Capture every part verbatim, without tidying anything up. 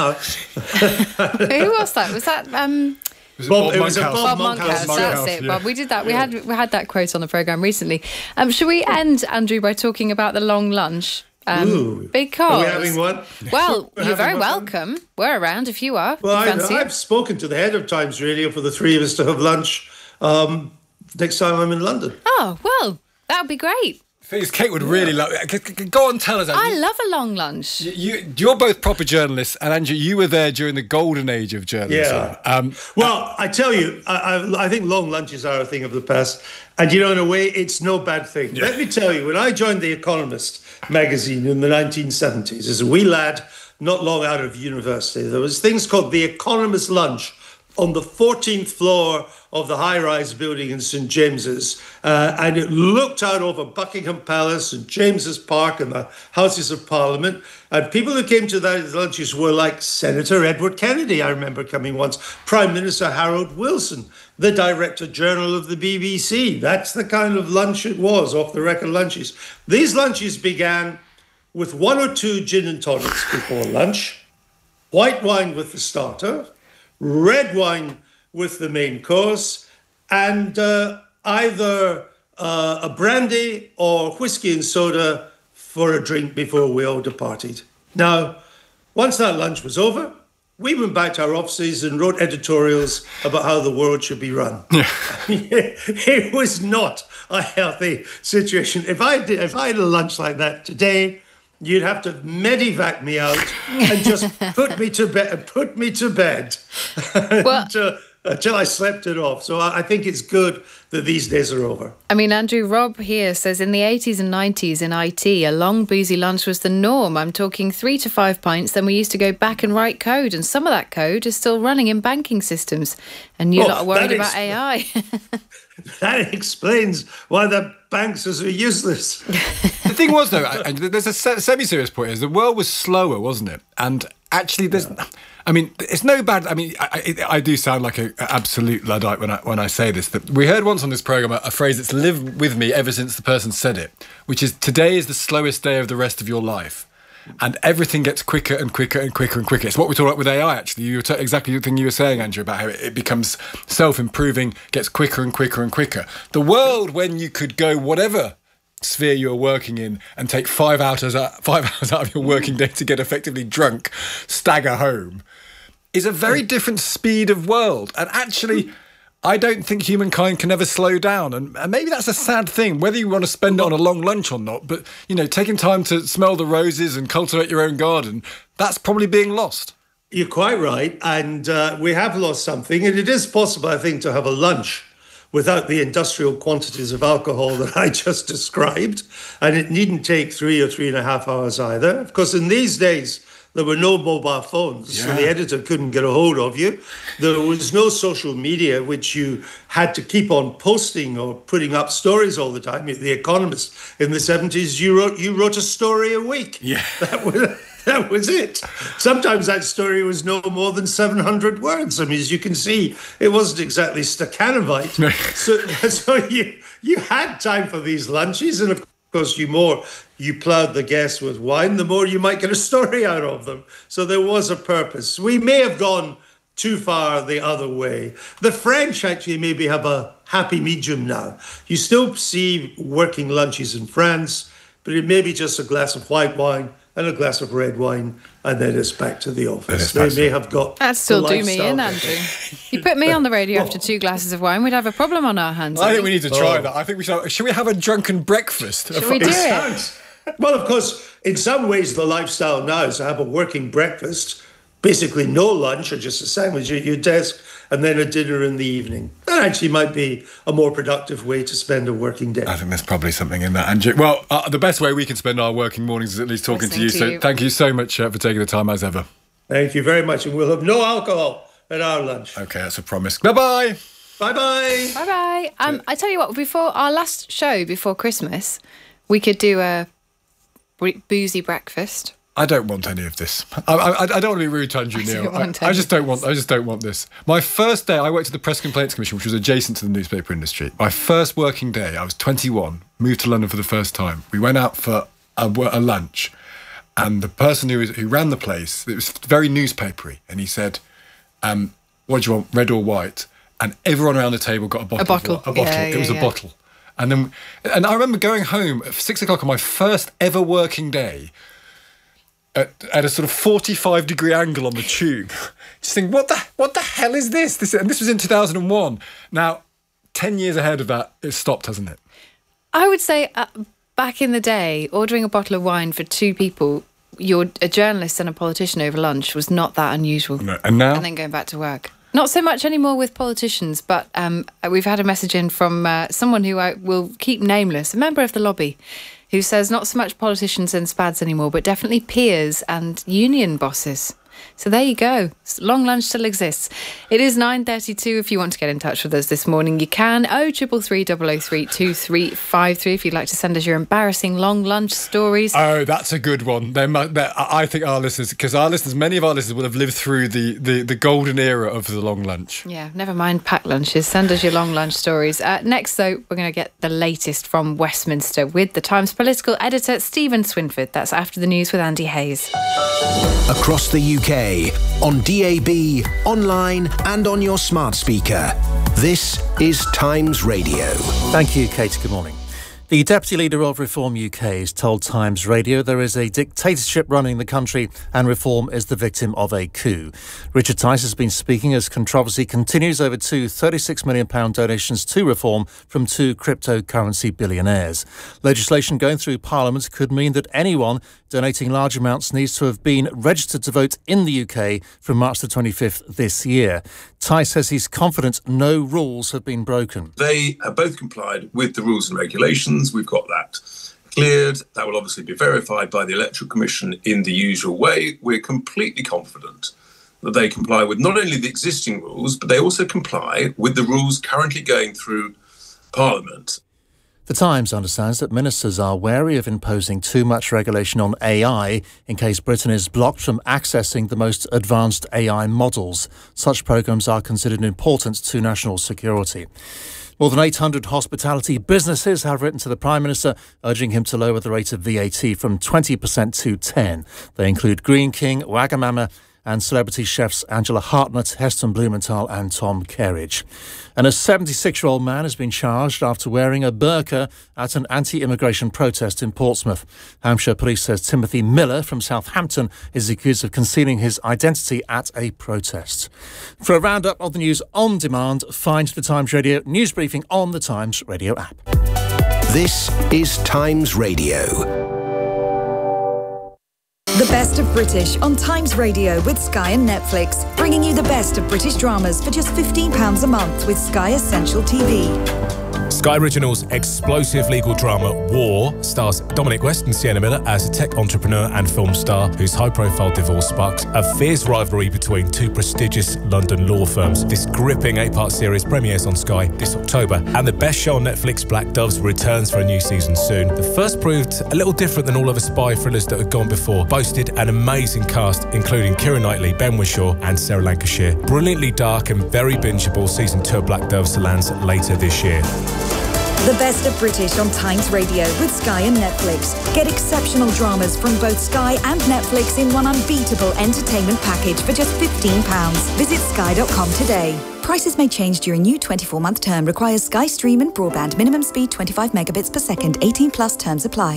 now. Who was that? Was that... Um, Was it Bob, Bob it was a Monkhouse? Bob Bob Monkhouse. Monkhouse, that's Monkhouse, it, yeah. Bob. We did that. We had we had that quote on the programme recently. Um, shall we end, Andrew, by talking about the long lunch? Um, Ooh. because Are we having one? Well, We're you're having very one? welcome. We're around if you are. Well, You I, fancy it? I've spoken to the head of Times Radio for the three of us to have lunch um, next time I'm in London. Oh, well, that would be great. I think Kate would really love it. Go on, tell us. I you, love a long lunch. you, you're both proper journalists, and Andrew, you were there during the golden age of journalism. Yeah. Um, Well, I tell you, I, I, I think long lunches are a thing of the past. And, you know, in a way, it's no bad thing. Yeah. Let me tell you, when I joined The Economist magazine in the nineteen seventies, as a wee lad, not long out of university, there was things called The Economist Lunch on the fourteenth floor of the high-rise building in St James's, uh, and it looked out over Buckingham Palace and James's Park and the Houses of Parliament. And people who came to those lunches were like Senator Edward Kennedy, I remember coming once, Prime Minister Harold Wilson, the Director General of the B B C. That's the kind of lunch it was, off-the-record lunches. These lunches began with one or two gin and tonics before lunch, white wine with the starter, red wine with the main course, and uh, either uh, a brandy or whiskey and soda for a drink before we all departed. Now, once that lunch was over, we went back to our offices and wrote editorials about how the world should be run. Yeah. It was not a healthy situation. If I did, if I had a lunch like that today, you'd have to medivac me out and just put me to bed. Put me to bed Well, until, until I slept it off. So I, I think it's good that these days are over. I mean, Andrew, Rob here says in the eighties and nineties in I T, a long boozy lunch was the norm. I'm talking three to five pints. Then we used to go back and write code, and some of that code is still running in banking systems. And you're Oh, not worried that about ex- A I. That explains why the banks are so useless. The thing was, though, and there's a se- semi-serious point, is the world was slower, wasn't it? And actually, there's, yeah. I mean, it's no bad. I mean, I, I, I do sound like an absolute Luddite when I when I say this. That we heard once on this programme a, a phrase that's lived with me ever since the person said it, which is, today is the slowest day of the rest of your life. And everything gets quicker and quicker and quicker and quicker. It's what we talk about with A I, actually. You were t- exactly the thing you were saying, Andrew, about how it, it becomes self-improving, gets quicker and quicker and quicker. The world when you could go whatever sphere you're working in and take five hours out, five hours out of your working day to get effectively drunk, stagger home, is a very different speed of world. And actually, I don't think humankind can ever slow down. And, and maybe that's a sad thing, whether you want to spend it on a long lunch or not. But, you know, taking time to smell the roses and cultivate your own garden, that's probably being lost. You're quite right. And uh, we have lost something. And it is possible, I think, to have a lunch without the industrial quantities of alcohol that I just described. And it needn't take three or three and a half hours either. Of course, in these days, there were no mobile phones, yeah. so the editor couldn't get a hold of you. There was no social media, which you had to keep on posting or putting up stories all the time. The Economist in the seventies, you wrote you wrote a story a week. Yeah, that was that was it. Sometimes that story was no more than seven hundred words. I mean, as you can see, it wasn't exactly Stakhanovite. so, so you you had time for these lunches, and of course, you more you ploughed the guests with wine, the more you might get a story out of them. So there was a purpose. We may have gone too far the other way. The French actually maybe have a happy medium now. You still see working lunches in France, but it may be just a glass of white wine and a glass of red wine, and then it's back to the office. They may have got That'd still the do me in, Andrew. You put me on the radio after two glasses of wine, we'd have a problem on our hands. I think we need to try Oh. that. I think we should. Should we have a drunken breakfast? Should we do it? Sounds- Well, of course, in some ways, the lifestyle now is to have a working breakfast, basically no lunch or just a sandwich at your desk, and then a dinner in the evening. That actually might be a more productive way to spend a working day. I think there's probably something in that, Andrew. Well, uh, the best way we can spend our working mornings is at least talking Listening to you. to So you. thank you so much uh, for taking the time as ever. Thank you very much, and we'll have no alcohol at our lunch. Okay, that's a promise. Bye-bye. Bye-bye. Bye-bye. Um, I tell you what, before our last show, before Christmas, we could do a boozy breakfast. I don't want any of this. I, I, I don't want to be rude to Andrew I Neil. don't want I, I any just of don't want. I just don't want this. My first day, I worked at the Press Complaints Commission, which was adjacent to the newspaper industry. My first working day, I was twenty-one, moved to London for the first time. We went out for a, a lunch, and the person who was, who ran the place, it was very newspapery, and he said, um, "What do you want, red or white?" And everyone around the table got a bottle. A bottle. Of, a bottle. Yeah, it yeah, was yeah. a bottle. And then, and I remember going home at six o'clock on my first ever working day at, at a sort of forty-five degree angle on the tube. Just thinking, what the what the hell is this? This and this was in two thousand one. Now, ten years ahead of that, it's stopped, hasn't it? I would say uh, back in the day, ordering a bottle of wine for two people, you're a journalist and a politician over lunch, was not that unusual. No. And now? And then going back to work. Not so much anymore with politicians, but um, we've had a message in from uh, someone who I will keep nameless, a member of the lobby, who says not so much politicians and spads anymore, but definitely peers and union bosses. So there you go. Long lunch still exists. It is nine thirty-two. If you want to get in touch with us this morning, you can. oh three three three, double oh three, two three five three if you'd like to send us your embarrassing long lunch stories. Oh, that's a good one. They're, they're, I think our listeners, because our listeners, many of our listeners will have lived through the, the, the golden era of the long lunch. Yeah, never mind packed lunches. Send us your long lunch stories. Uh, next, though, we're going to get the latest from Westminster with the Times political editor, Stephen Swinford. That's after the news with Andy Hayes. Across the U K, on D A B, online and on your smart speaker. This is Times Radio. Thank you, Kate. Good morning. The Deputy Leader of Reform U K has told Times Radio there is a dictatorship running the country and Reform is the victim of a coup. Richard Tice has been speaking as controversy continues over two thirty-six million pounds donations to Reform from two cryptocurrency billionaires. Legislation going through Parliament could mean that anyone donating large amounts needs to have been registered to vote in the U K from March the twenty-fifth this year. Tice says he's confident no rules have been broken. They have both complied with the rules and regulations. We've got that cleared. That will obviously be verified by the Electoral Commission in the usual way. We're completely confident that they comply with not only the existing rules, but they also comply with the rules currently going through Parliament. The Times understands that ministers are wary of imposing too much regulation on A I in case Britain is blocked from accessing the most advanced A I models. Such programmes are considered important to national security. More than eight hundred hospitality businesses have written to the Prime Minister urging him to lower the rate of V A T from twenty percent to ten percent. They include Green King, Wagamama and celebrity chefs Angela Hartnett, Heston Blumenthal and Tom Kerridge. And a seventy-six-year-old man has been charged after wearing a burqa at an anti-immigration protest in Portsmouth. Hampshire Police says Timothy Miller from Southampton is accused of concealing his identity at a protest. For a roundup of the news on demand, find the Times Radio news briefing on the Times Radio app. This is Times Radio. The Best of British on Times Radio with Sky and Netflix, bringing you the best of British dramas for just fifteen pounds a month with Sky Essential T V. Sky Original's explosive legal drama War stars Dominic West and Sienna Miller as a tech entrepreneur and film star whose high-profile divorce sparks a fierce rivalry between two prestigious London law firms. This gripping eight-part series premieres on Sky this October, and the best show on Netflix, Black Doves, returns for a new season soon. The first proved a little different than all other spy thrillers that had gone before. Boasted an amazing cast, including Keira Knightley, Ben Whishaw and Sarah Lancashire. Brilliantly dark and very bingeable, season two of Black Doves lands later this year. The Best of British on Times Radio with Sky and Netflix. Get exceptional dramas from both Sky and Netflix in one unbeatable entertainment package for just fifteen pounds. Visit sky dot com today. Prices may change during new twenty-four month term. Requires Sky Stream and broadband. Minimum speed twenty-five megabits per second. eighteen plus terms apply.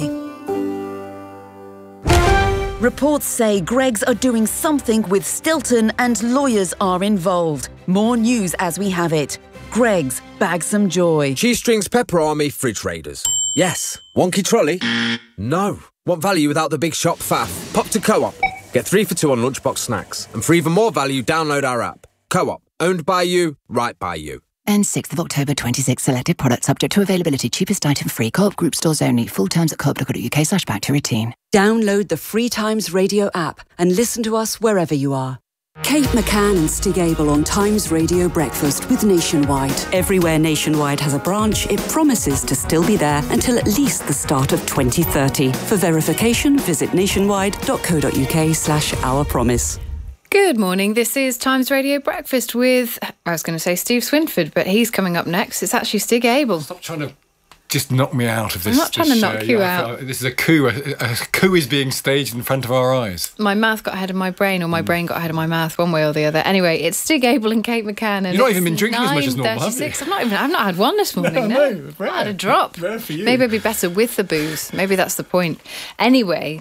Reports say Greggs are doing something with Stilton and lawyers are involved. More news as we have it. Greggs, bag some joy. Cheese Strings Pepper Army Fridge Raiders. Yes. Wonky trolley? No. Want value without the big shop faff? Pop to Co-op. Get three for two on lunchbox snacks. And for even more value, download our app. Co-op. Owned by you, right by you. And sixth of October twenty-six, selected products subject to availability, cheapest item free, Co-op group stores only, full terms at co op dot co dot uk slash back to routine. Download the free Times Radio app and listen to us wherever you are. Kate McCann and Stig Abel on Times Radio Breakfast with Nationwide. Everywhere Nationwide has a branch, it promises to still be there until at least the start of twenty thirty. For verification, visit nationwide dot co dot uk slash our promise. Good morning. This is Times Radio Breakfast with, I was going to say Steve Swinford, but he's coming up next. It's actually Stig Abel. Stop trying to just knock me out of this. I'm not trying this to knock show. you Yeah, I out. feel- This is a coup. A, a coup is being staged in front of our eyes. My mouth got ahead of my brain, or my Mm. brain got ahead of my mouth, one way or the other. Anyway, it's Stu Gable and Kate McCann. And You've not it's even been drinking as much as normal, have you? nine thirty-six. I've not even. I've not had one this morning. No, no, no, rare. I had a drop. Rare for you. Maybe I'd be better with the booze. Maybe that's the point. Anyway.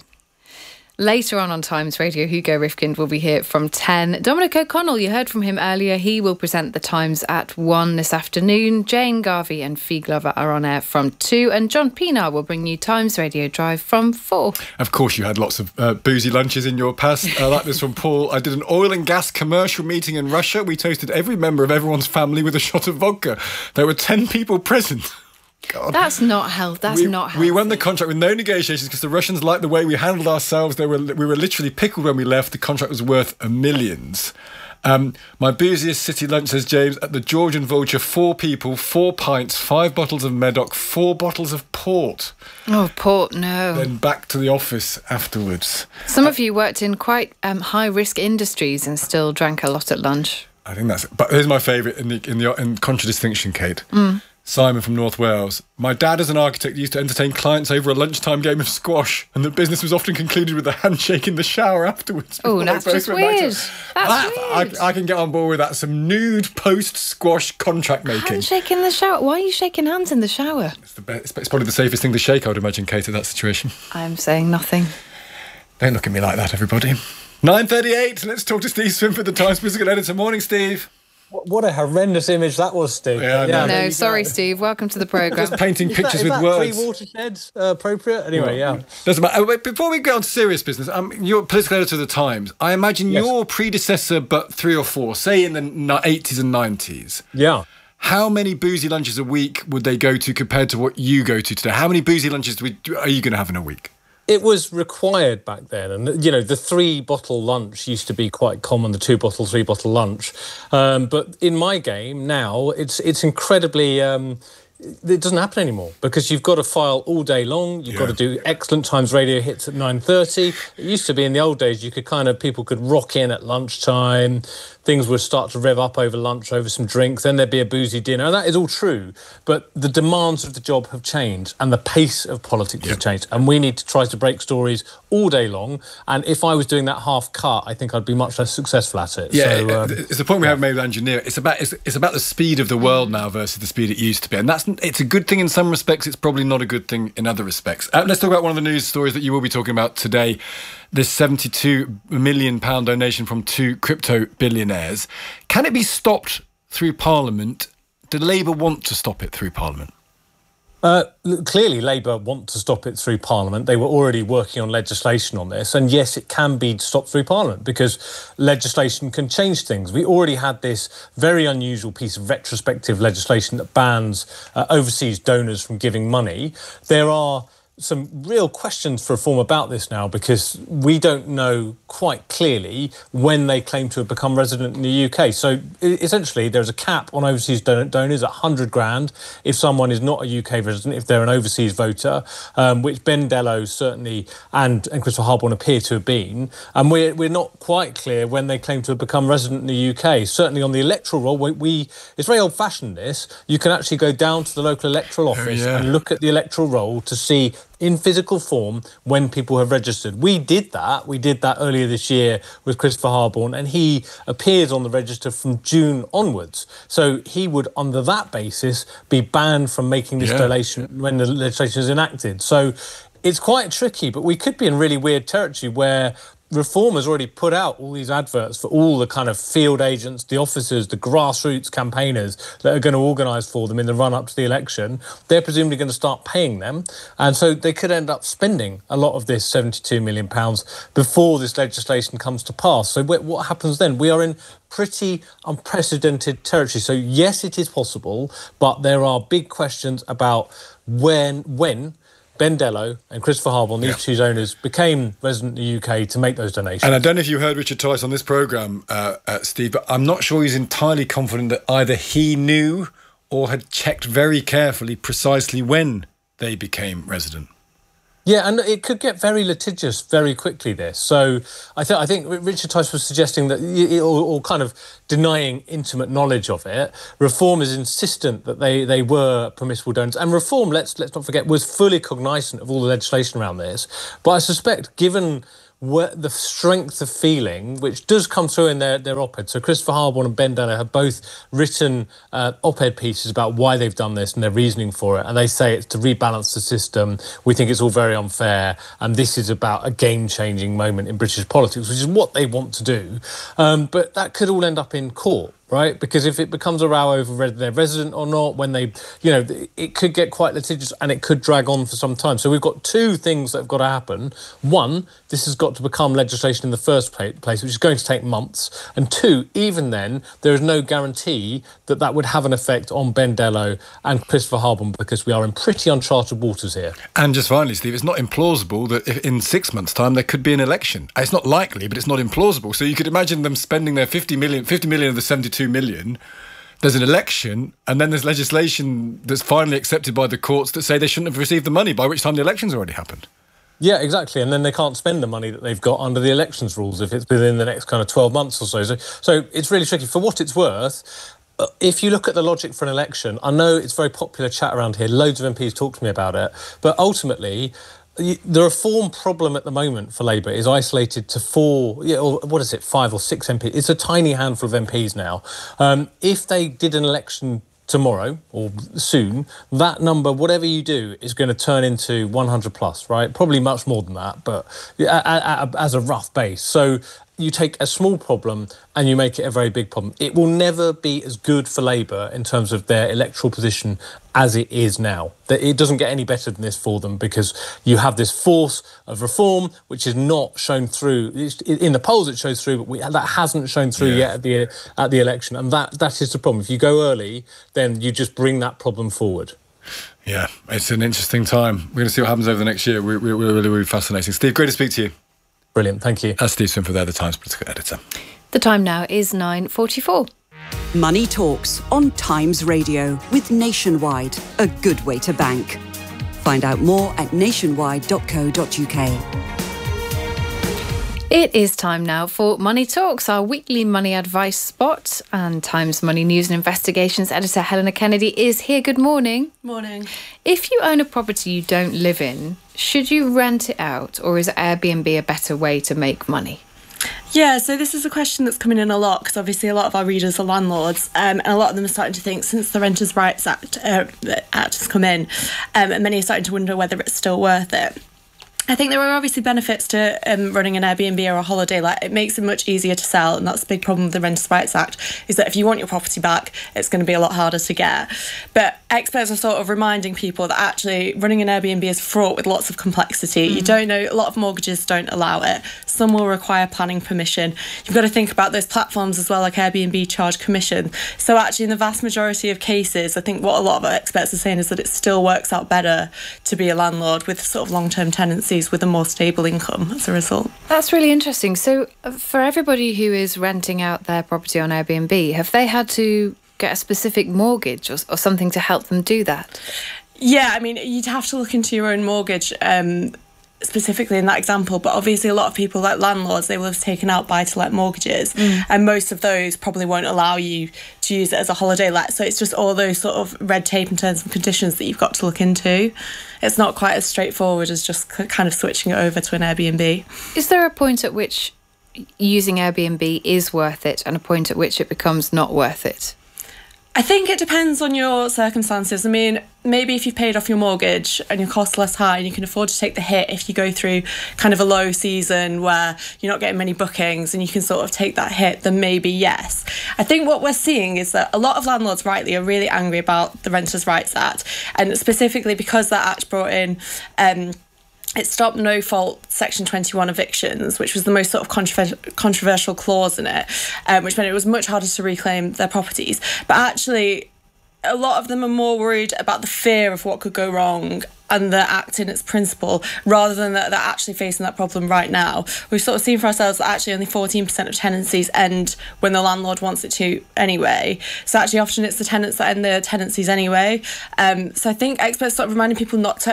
Later on on Times Radio, Hugo Rifkind will be here from ten. Dominic O'Connell, you heard from him earlier. He will present the Times at one this afternoon. Jane Garvey and Fee Glover are on air from two. And John Pienaar will bring you Times Radio Drive from four. Of course, you had lots of uh, boozy lunches in your past. I like this from Paul. I did an oil and gas commercial meeting in Russia. We toasted every member of everyone's family with a shot of vodka. There were ten people present. God. That's not health. That's we, not healthy. We won the contract with no negotiations because the Russians liked the way we handled ourselves. They were we were literally pickled when we left. The contract was worth a millions. Um, my booziest city lunch, says James, at the Georgian Vulture, four people, four pints, five bottles of Medoc, four bottles of port. Oh, port, no. Then back to the office afterwards. Some of you worked in quite um, high-risk industries and still drank a lot at lunch. I think that's it. But here's my favourite in the in the in contradistinction, Kate. Mm. Simon from North Wales. My dad, as an architect, used to entertain clients over a lunchtime game of squash, and the business was often concluded with a handshake in the shower afterwards. Oh, before they that's both just went back to- weird. That's That- weird. I, I can get on board with that. Some nude post-squash contract making. Handshake in the shower. Why are you shaking hands in the shower? It's, the best, it's probably the safest thing to shake, I would imagine, Kate, in that situation. I'm saying nothing. Don't look at me like that, everybody. nine thirty-eight, let's talk to Steve Swinford, the Times Physical Editor. Morning, Steve. What a horrendous image that was, Steve. Yeah, I know. No, sorry, Steve. Welcome to the programme. Just painting Is pictures that, is with that words. pre-watersheds uh, appropriate? Anyway, yeah. Doesn't matter. Oh, wait, before we get on to serious business, um, you're political editor of the Times. I imagine Yes. your predecessor, but three or four, say in the ni- eighties and nineties. Yeah. How many boozy lunches a week would they go to compared to what you go to today? How many boozy lunches do we, are you going to have in a week? It was required back then. And, you know, the three-bottle lunch used to be quite common, the two-bottle, three-bottle lunch. Um, but in my game now, it's it's incredibly... Um, it doesn't happen anymore because you've got to file all day long. You've Yeah. got to do excellent Times Radio hits at nine thirty. It used to be in the old days you could kind of, people could rock in at lunchtime. Things would start to rev up over lunch, over some drinks. Then there'd be a boozy dinner. And that is all true. But the demands of the job have changed and the pace of politics has changed. And we need to try to break stories all day long. And if I was doing that half cut, I think I'd be much less successful at it. Yeah, So, um, it's the point we have made with engineer. It's about it's, it's about the speed of the world now versus the speed it used to be, and that's it's a good thing in some respects. It's probably not a good thing in other respects. Uh, let's talk about one of the news stories that you will be talking about today. This seventy-two million pound donation from two crypto billionaires. Can it be stopped through Parliament? Do Labour want to stop it through Parliament? Uh, look, clearly, Labour want to stop it through Parliament. They were already working on legislation on this. And yes, it can be stopped through Parliament because legislation can change things. We already had this very unusual piece of retrospective legislation that bans uh, overseas donors from giving money. There are some real questions for reform about this now because we don't know quite clearly when they claim to have become resident in the U K. So essentially there's a cap on overseas don- donors at one hundred grand if someone is not a U K resident, if they're an overseas voter, um, which Ben Dello certainly and, and Christopher Harborne appear to have been. And we're, we're not quite clear when they claim to have become resident in the U K. Certainly on the electoral roll, we, we it's very old-fashioned this. You can actually go down to the local electoral office yeah. and look at the electoral roll to see in physical form when people have registered. We did that. We did that earlier this year with Christopher Harborne, and he appears on the register from June onwards. So he would, under that basis, be banned from making this Yeah. donation when the legislation is enacted. So it's quite tricky, but we could be in really weird territory where Reform has already put out all these adverts for all the kind of field agents, the officers, the grassroots campaigners that are going to organise for them in the run-up to the election. They're presumably going to start paying them. And so they could end up spending a lot of this seventy-two million pounds before this legislation comes to pass. So what happens then? We are in pretty unprecedented territory. So yes, it is possible, but there are big questions about when, when, Ben Dello and Christopher Harborne, these two owners, became resident in the U K to make those donations. And I don't know if you heard Richard Tice on this programme, uh, uh, Steve, but I'm not sure he's entirely confident that either he knew or had checked very carefully precisely when they became resident. Yeah, and it could get very litigious very quickly, this. So I, th- I think Richard Tice was suggesting that, y- or, or kind of denying intimate knowledge of it. Reform is insistent that they, they were permissible donors. And Reform, let's let's not forget, was fully cognisant of all the legislation around this. But I suspect, given where the strength of feeling, which does come through in their, their op-ed. So Christopher Harborne and Ben Dello have both written uh, op-ed pieces about why they've done this and their reasoning for it. And they say it's to rebalance the system. We think it's all very unfair. And this is about a game-changing moment in British politics, which is what they want to do. Um, but that could all end up in court, right? Because if it becomes a row over whether they're resident or not, when they, you know, it could get quite litigious and it could drag on for some time. So we've got two things that have got to happen. One, this has got to become legislation in the first place, which is going to take months. And two, even then, there is no guarantee that that would have an effect on Ben Dello and Christopher Harborne, because we are in pretty uncharted waters here. And just finally, Steve, it's not implausible that if in six months' time there could be an election. It's not likely, but it's not implausible. So you could imagine them spending their fifty million, fifty million of the seventy-two million. There's an election, and then there's legislation that's finally accepted by the courts that say they shouldn't have received the money, by which time the election's already happened. Yeah, exactly. And then they can't spend the money that they've got under the elections rules if it's within the next kind of twelve months or so. So, so it's really tricky. For what it's worth, if you look at the logic for an election, I know it's very popular chat around here. Loads of M Ps talk to me about it. But ultimately, the reform problem at the moment for Labour is isolated to four, yeah, or what is it, five or six M Ps. It's a tiny handful of M Ps now. Um, if they did an election tomorrow or soon, that number, whatever you do, is going to turn into one hundred plus, right? Probably much more than that, but as a rough base. So you take a small problem and you make it a very big problem. It will never be as good for Labour in terms of their electoral position as it is now. It doesn't get any better than this for them, because you have this force of reform which is not shown through. In the polls it shows through, but we, that hasn't shown through yeah. yet at the at the election. And that that is the problem. If you go early, then you just bring that problem forward. Yeah, it's an interesting time. We're going to see what happens over the next year. We're, we're really, really fascinating. Steve, great to speak to you. Brilliant, thank you. That's Steve Swinford there, the Times political editor. The time now is nine forty-four. Money Talks on Times Radio with Nationwide, a good way to bank. Find out more at nationwide dot co dot uk. It is time now for Money Talks, our weekly money advice spot. And Times Money News and Investigations editor Helena Kennedy is here. Good morning. Morning. If you own a property you don't live in, should you rent it out, or is Airbnb a better way to make money? Yeah, so this is a question that's coming in a lot, because obviously a lot of our readers are landlords, um, and a lot of them are starting to think, since the Renters' Rights Act, uh, Act has come in, um, and many are starting to wonder whether it's still worth it. I think there are obviously benefits to um, running an Airbnb or a holiday let. It makes it much easier to sell, and that's a big problem with the Renters' Rights Act, is that if you want your property back, it's going to be a lot harder to get. But experts are sort of reminding people that actually running an Airbnb is fraught with lots of complexity. Mm. You don't know, a lot of mortgages don't allow it. Some will require planning permission. You've got to think about those platforms as well, like Airbnb charge commission. So actually, in the vast majority of cases, I think what a lot of experts are saying is that it still works out better to be a landlord with sort of long-term tenancies with a more stable income as a result. That's really interesting. So for everybody who is renting out their property on Airbnb, have they had to get a specific mortgage or, or something to help them do that? Yeah, I mean, you'd have to look into your own mortgage um, specifically in that example, but obviously a lot of people, like landlords, they will have taken out buy-to-let mortgages, mm. and most of those probably won't allow you to use it as a holiday let. So it's just all those sort of red tape and terms and conditions that you've got to look into. It's not quite as straightforward as just kind of switching it over to an Airbnb. Is there a point at which using Airbnb is worth it and a point at which it becomes not worth it? I think it depends on your circumstances. I mean, maybe if you've paid off your mortgage and your costs are less high and you can afford to take the hit if you go through kind of a low season where you're not getting many bookings and you can sort of take that hit, then maybe yes. I think what we're seeing is that a lot of landlords rightly are really angry about the Renters' Rights Act, and specifically because that act brought in um, it stopped no-fault Section twenty-one evictions, which was the most sort of controversial, controversial clause in it, um, which meant it was much harder to reclaim their properties. But actually, a lot of them are more worried about the fear of what could go wrong and the act in its principle, rather than that they're actually facing that problem right now. We've sort of seen for ourselves that actually only fourteen percent of tenancies end when the landlord wants it to anyway. So actually often it's the tenants that end their tenancies anyway. Um, so I think experts sort of reminding people not to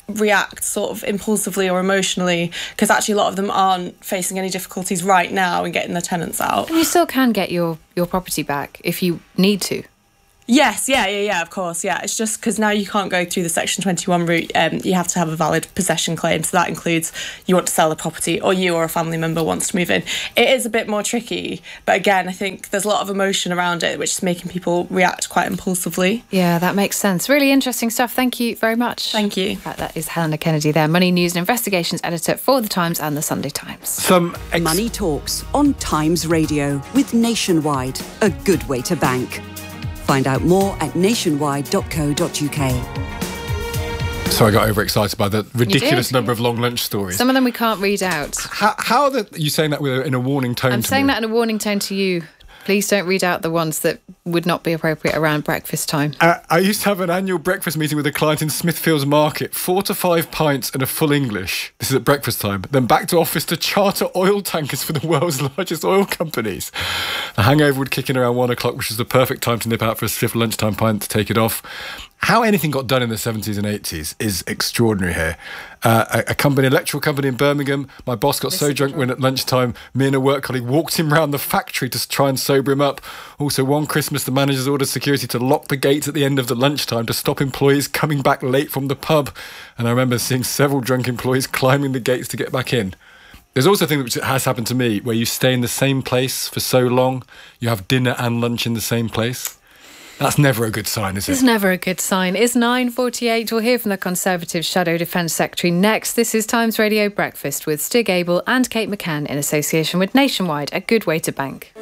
react sort of impulsively or emotionally, because actually a lot of them aren't facing any difficulties right now in getting their tenants out. And you still can get your, your property back if you need to. Yes, yeah, yeah, yeah, of course, yeah. It's just because now you can't go through the Section twenty-one route. Um, you have to have a valid possession claim. So that includes you want to sell the property, or you or a family member wants to move in. It is a bit more tricky. But again, I think there's a lot of emotion around it, which is making people react quite impulsively. Yeah, that makes sense. Really interesting stuff. Thank you very much. Thank you. That, that is Helena Kennedy there, Money News and Investigations Editor for The Times and The Sunday Times. Some ex- Money Talks on Times Radio with Nationwide, a good way to bank. Find out more at nationwide dot co dot uk. So I got overexcited by the ridiculous number of long lunch stories. Some of them we can't read out. How, how are the, you saying that with, in a warning tone I'm to saying me? that in a warning tone to you. Please don't read out the ones that would not be appropriate around breakfast time. Uh, I used to have an annual breakfast meeting with a client in Smithfields Market. Four to five pints and a full English. This is at breakfast time. Then back to office to charter oil tankers for the world's largest oil companies. The hangover would kick in around one o'clock, which is the perfect time to nip out for a swift lunchtime pint to take it off. How anything got done in the seventies and eighties is extraordinary here. Uh, a, a company, electrical company in Birmingham, my boss got so drunk when at lunchtime, me and a work colleague walked him round the factory to try and sober him up. Also, one Christmas, the managers ordered security to lock the gates at the end of the lunchtime to stop employees coming back late from the pub. And I remember seeing several drunk employees climbing the gates to get back in. There's also a thing which has happened to me, where you stay in the same place for so long, you have dinner and lunch in the same place. That's never a good sign, is it? It's never a good sign. It's nine forty-eight. We'll hear from the Conservative Shadow Defence Secretary next. This is Times Radio Breakfast with Stig Abel and Kate McCann in association with Nationwide, a good way to bank.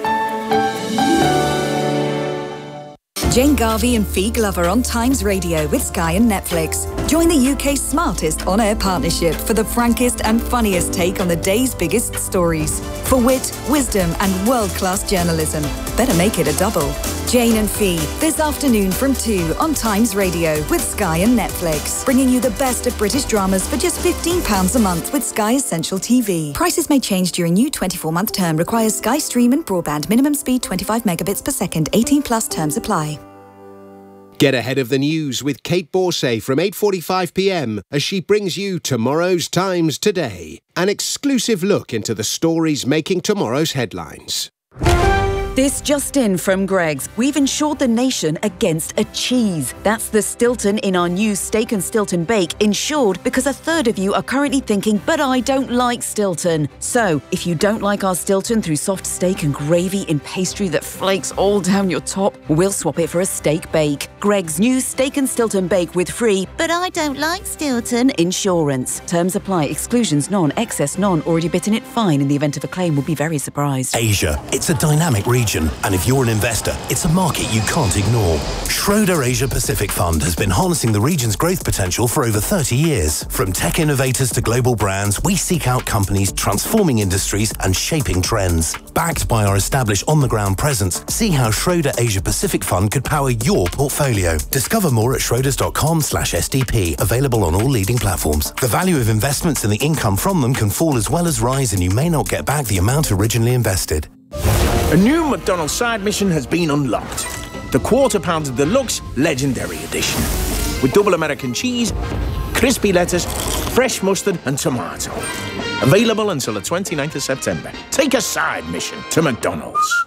Jane Garvey and Fee Glover on Times Radio with Sky and Netflix. Join the U K's smartest on-air partnership for the frankest and funniest take on the day's biggest stories. For wit, wisdom and world-class journalism. Better make it a double. Jane and Fee, this afternoon from two on Times Radio with Sky and Netflix. Bringing you the best of British dramas for just fifteen pounds a month with Sky Essential T V. Prices may change during new twenty-four month term. Requires Sky Stream and broadband. Minimum speed twenty-five megabits per second. eighteen plus terms apply. Get ahead of the news with Kate Borsay from eight forty-five p m as she brings you tomorrow's Times Today. An exclusive look into the stories making tomorrow's headlines. This just in from Greggs. We've insured the nation against a cheese. That's the Stilton in our new Steak and Stilton Bake, insured because a third of you are currently thinking, but I don't like Stilton. So, if you don't like our Stilton through soft steak and gravy in pastry that flakes all down your top, we'll swap it for a steak bake. Greggs' new Steak and Stilton Bake with free, but I don't like Stilton insurance. Terms apply. Exclusions none. Excess none. Already bitten it fine. In the event of a claim, will be very surprised. Asia. It's a dynamic region. And if you're an investor, it's a market you can't ignore. Schroeder Asia Pacific Fund has been harnessing the region's growth potential for over thirty years. From tech innovators to global brands, we seek out companies transforming industries and shaping trends. Backed by our established on-the-ground presence, see how Schroeder Asia Pacific Fund could power your portfolio. Discover more at schroders.com slash SDP, available on all leading platforms. The value of investments and the income from them can fall as well as rise, and you may not get back the amount originally invested. A new McDonald's side mission has been unlocked. The Quarter Pounder Deluxe Legendary Edition. With double American cheese, crispy lettuce, fresh mustard and tomato. Available until the twenty-ninth of September. Take a side mission to McDonald's.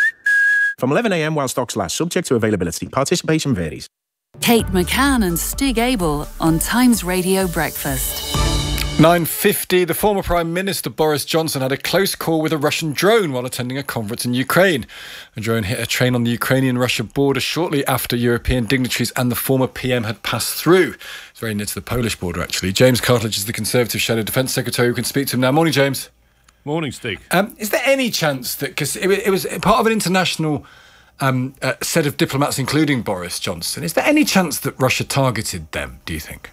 From eleven a m while stocks last, subject to availability. Participation varies. Kate McCann and Stig Abel on Times Radio Breakfast. nine fifty, the former Prime Minister Boris Johnson had a close call with a Russian drone while attending a conference in Ukraine. A drone hit a train on the Ukrainian-Russia border shortly after European dignitaries and the former P M had passed through. It's very near to the Polish border, actually. James Cartledge is the Conservative Shadow Defence Secretary. We can speak to him now. Morning, James. Morning, Steve. Um, is there any chance that, because it, it was part of an international um, uh, set of diplomats, including Boris Johnson, is there any chance that Russia targeted them, do you think?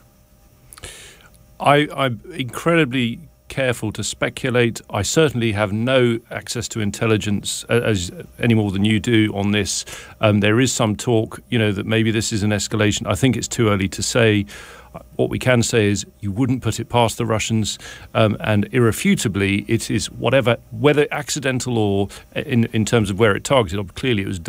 I, I'm incredibly careful to speculate. I certainly have no access to intelligence as any more than you do on this. Um, there is some talk, you know, that maybe this is an escalation. I think it's too early to say. What we can say is you wouldn't put it past the Russians, um, and irrefutably it is whatever, whether accidental or in, in terms of where it targeted, clearly it was deliberate.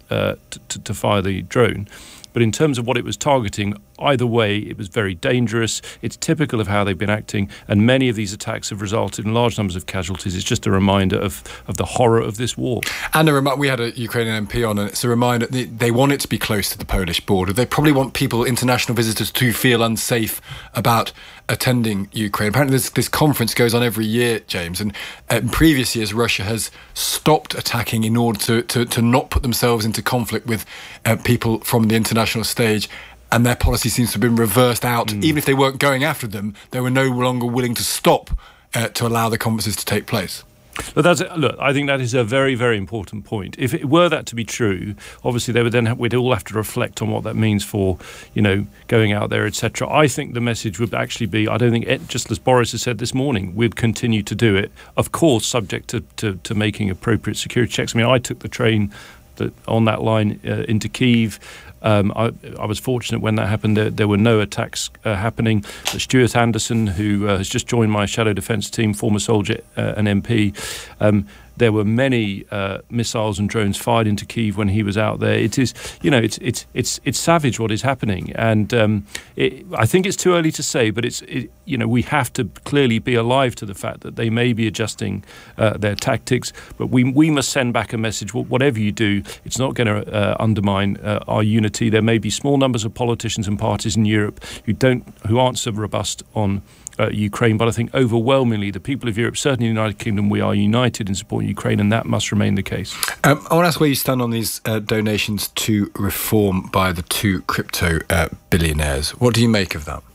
uh, to, to fire the drone. But in terms of what it was targeting, either way, it was very dangerous. It's typical of how they've been acting, and many of these attacks have resulted in large numbers of casualties. It's just a reminder of, of the horror of this war. And a remi- we had a Ukrainian M P on, and it's a reminder that they want it to be close to the Polish border. They probably want people, international visitors, to feel unsafe about attending Ukraine. Apparently this, this conference goes on every year, James, and uh, in previous years Russia has stopped attacking in order to, to, to not put themselves into conflict with uh, people from the international stage. And their policy seems to have been reversed out. Mm. Even if they weren't going after them, they were no longer willing to stop uh, to allow the conferences to take place. But that's look. I think that is a very, very important point. If it were that to be true, obviously they would then have, we'd all have to reflect on what that means for, you know, going out there, et cetera. I think the message would actually be, I don't think it, just as Boris has said this morning, we'd continue to do it, of course, subject to to, to making appropriate security checks. I mean, I took the train that on that line uh, into Kyiv. Um, I, I was fortunate when that happened. There, there were no attacks uh, happening. But Stuart Anderson, who uh, has just joined my shadow defence team, former soldier uh, and M P, um, there were many uh, missiles and drones fired into Kyiv when he was out there. It is, you know, it's it's it's it's savage what is happening, and um, it, I think it's too early to say. But it's, it, you know, we have to clearly be alive to the fact that they may be adjusting uh, their tactics. But we we must send back a message. Whatever you do, it's not going to uh, undermine uh, our unity. There may be small numbers of politicians and parties in Europe who don't who aren't so robust on Uh, Ukraine, but I think overwhelmingly the people of Europe, certainly in the United Kingdom, we are united in supporting Ukraine, and that must remain the case. Um, I want to ask where you stand on these uh, donations to reform by the two crypto uh, billionaires. What do you make of that?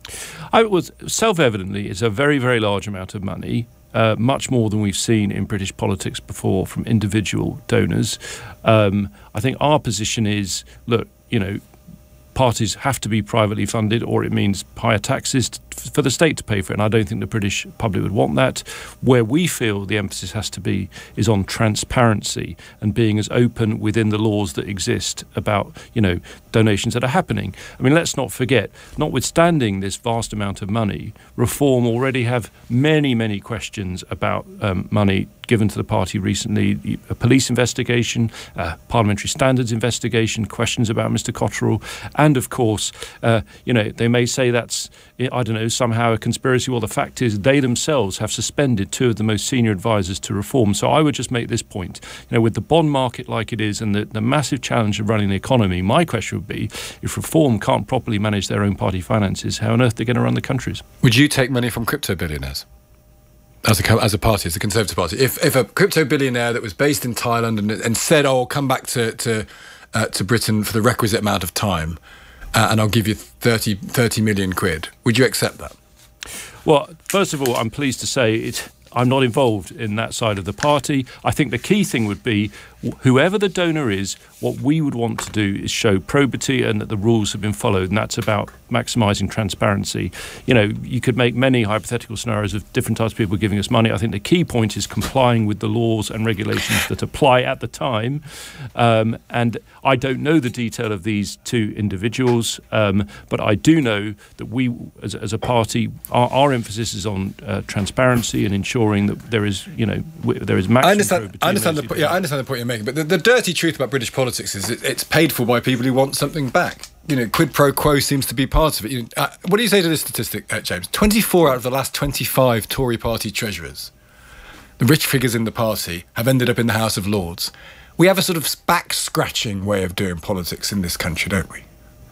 I was self-evidently, it's a very, very large amount of money, uh, much more than we've seen in British politics before from individual donors. Um, I think our position is, look, you know, parties have to be privately funded, or it means higher taxes t- for the state to pay for it. And I don't think the British public would want that. Where we feel the emphasis has to be is on transparency and being as open within the laws that exist about, you know, donations that are happening. I mean, let's not forget, notwithstanding this vast amount of money, Reform already have many, many questions about um, money given to the party recently, a police investigation, a parliamentary standards investigation, questions about Mister Cotterill, and of course, uh, you know, they may say that's, I don't know, somehow a conspiracy. Well, the fact is they themselves have suspended two of the most senior advisors to Reform. So I would just make this point, you know, with the bond market like it is and the, the massive challenge of running the economy, my question would be, if Reform can't properly manage their own party finances, how on earth are they going to run the countries? Would you take money from crypto billionaires? As a, as a party, as a Conservative party, if if a crypto billionaire that was based in Thailand and, and said, "Oh, I'll come back to to, uh, to Britain for the requisite amount of time, uh, and I'll give you thirty, thirty million quid," would you accept that? Well, first of all, I'm pleased to say it. I'm not involved in that side of the party. I think the key thing would be whoever the donor is, what we would want to do is show probity and that the rules have been followed, and that's about maximising transparency. You know, you could make many hypothetical scenarios of different types of people giving us money. I think the key point is complying with the laws and regulations that apply at the time. Um, and I don't know the detail of these two individuals, um, but I do know that we, as, as a party, our, our emphasis is on uh, transparency and ensuring that there is, you know, w- there is maximum I understand, probity. I understand, the, yeah, I understand the point you're making, but the, the dirty truth about British politics is it, it's paid for by people who want something back. You know, quid pro quo seems to be part of it. You know, uh, what do you say to this statistic, uh, James? twenty-four out of the last twenty-five Tory party treasurers, the rich figures in the party, have ended up in the House of Lords. We have a sort of back-scratching way of doing politics in this country, don't we?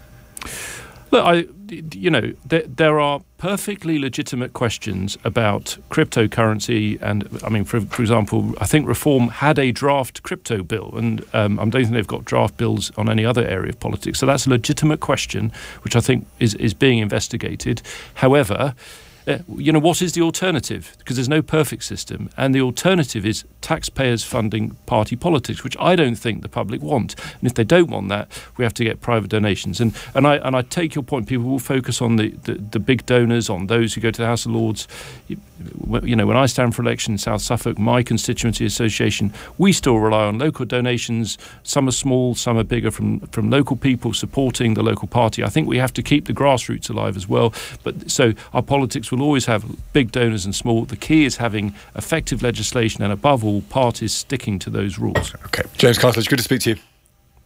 Look, I, you know, there, there are perfectly legitimate questions about cryptocurrency, and I mean, for, for example, I think Reform had a draft crypto bill, and um, I don't think they've got draft bills on any other area of politics. So that's a legitimate question, which I think is is being investigated. However, Uh, you know, what is the alternative? Because there's no perfect system. And the alternative is taxpayers funding party politics, which I don't think the public want. And if they don't want that, we have to get private donations. And and I and I take your point. People will focus on the, the, the big donors, on those who go to the House of Lords. You, you know, when I stand for election in South Suffolk, my constituency association, we still rely on local donations. Some are small, some are bigger, from, from local people supporting the local party. I think we have to keep the grassroots alive as well. But so our politics will always have big donors and small. The key is having effective legislation and, above all, parties sticking to those rules. Okay. James Cartledge, good to speak to you.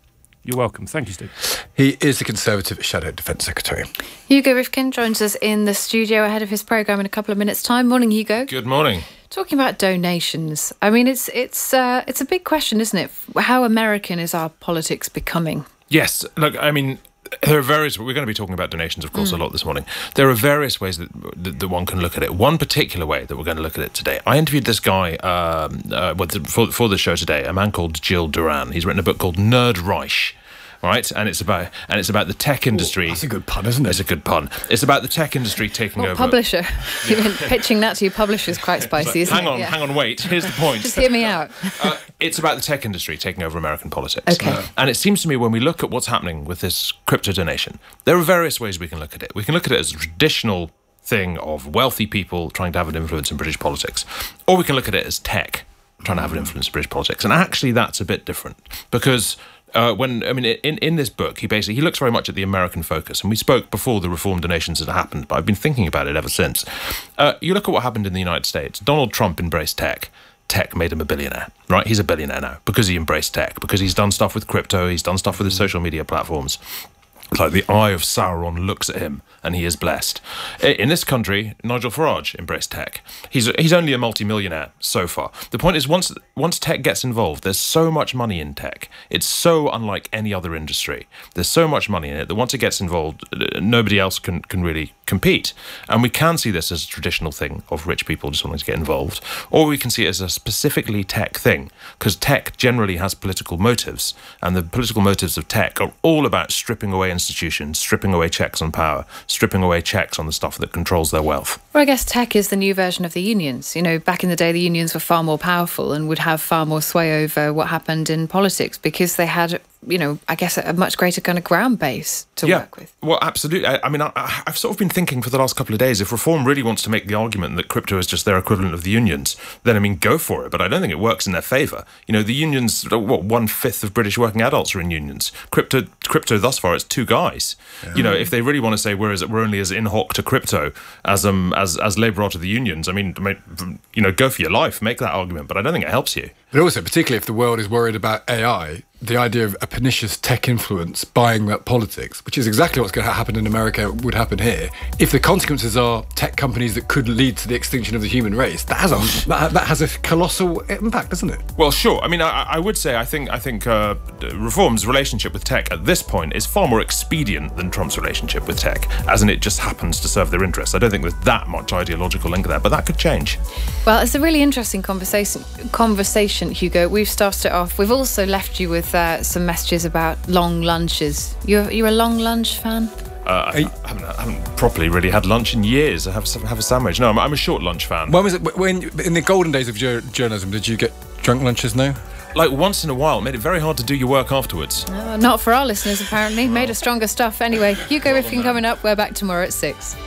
You're welcome. Thank you, Steve. He is the Conservative Shadow Defence Secretary. Hugo Rifkin joins us in the studio ahead of his programme in a couple of minutes' time. Morning, Hugo. Good morning. Talking about donations, I mean, it's it's uh, it's a big question, isn't it? How American is our politics becoming? Yes. Look, I mean, there are various... We're going to be talking about donations, of course, mm. a lot this morning. There are various ways that, that, that one can look at it. One particular way that we're going to look at it today. I interviewed this guy um, uh, for, for the show today, a man called Gilles Duran. He's written a book called Nerd Reich. Right, and it's about and it's about the tech industry. Ooh, that's a good pun, isn't it? It's a good pun. It's about the tech industry taking well, over. Publisher, you've been pitching that to your publisher is quite spicy, like, isn't hang it? on, yeah. hang on, wait. Here's the point. Just hear me out. uh, it's about the tech industry taking over American politics. Okay. Uh, and it seems to me when we look at what's happening with this crypto donation, there are various ways we can look at it. We can look at it as a traditional thing of wealthy people trying to have an influence in British politics, or we can look at it as tech trying to have an influence in British politics. And actually, that's a bit different because. Uh, when I mean, in, in this book, he basically he looks very much at the American focus, and we spoke before the reform donations had happened, but I've been thinking about it ever since. Uh, you look at what happened in the United States. Donald Trump embraced tech. Tech made him a billionaire, right? He's a billionaire now because he embraced tech, because he's done stuff with crypto, he's done stuff with his social media platforms. It's like the eye of Sauron looks at him and he is blessed. In this country, Nigel Farage embraced tech. He's he's only a multi-millionaire so far. The point is, once once tech gets involved, there's so much money in tech. It's so unlike any other industry. There's so much money in it that once it gets involved, nobody else can, can really compete. And we can see this as a traditional thing of rich people just wanting to get involved, or we can see it as a specifically tech thing, because tech generally has political motives, and the political motives of tech are all about stripping away institutions, stripping away checks on power, stripping away checks on the stuff that controls their wealth. Well, I guess tech is the new version of the unions. You know, back in the day, the unions were far more powerful and would have far more sway over what happened in politics because they had, you know, I guess a much greater kind of ground base to yeah. work with. Well, absolutely. I, I mean, I, I've sort of been thinking for the last couple of days, if Reform really wants to make the argument that crypto is just their equivalent of the unions, then, I mean, go for it. But I don't think it works in their favour. You know, the unions, what, one-fifth of British working adults are in unions. Crypto, crypto thus far, it's two guys. Yeah. You know, if they really want to say we're, as, we're only as in hoc to crypto as um as, as Labour are to the unions, I mean, you know, go for your life, make that argument. But I don't think it helps you. But also, particularly if the world is worried about A I, the idea of a pernicious tech influence buying that politics, which is exactly what's going to happen in America, would happen here. If the consequences are tech companies that could lead to the extinction of the human race, that has a that, that has a colossal impact, doesn't it? Well, sure. I mean, I, I would say I think I think uh, Reform's relationship with tech at this point is far more expedient than Trump's relationship with tech, as in it just happens to serve their interests. I don't think there's that much ideological link there, but that could change. Well, it's a really interesting conversation, conversation, Hugo. We've started it off. We've also left you with uh, some messages about long lunches. You're, you're a long lunch fan? Uh, I, I, haven't, I haven't properly really had lunch in years. I have have a sandwich. No, I'm, I'm a short lunch fan. When was it? When in the golden days of journalism, did you get drunk lunches? No. Like once in a while, it made it very hard to do your work afterwards. No, not for our listeners, apparently. Made of stronger stuff. Anyway, Hugo Rifkin coming up. We're back tomorrow at six.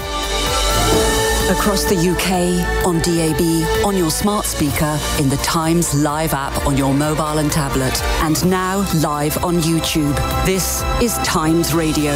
Across the U K, on D A B, on your smart speaker, in the Times Live app on your mobile and tablet, and now live on YouTube. This is Times Radio.